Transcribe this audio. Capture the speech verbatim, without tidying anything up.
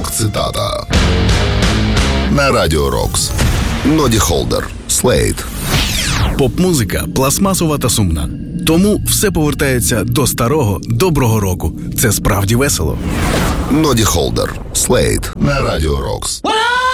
Рок-цитата на Радіо Рокс. Ноді Холдер, Слейд. Поп-музика пластмасова та сумна. Тому все повертається до старого, доброго року. Це справді весело. Ноді Холдер, Слейд на Радіо Рокс.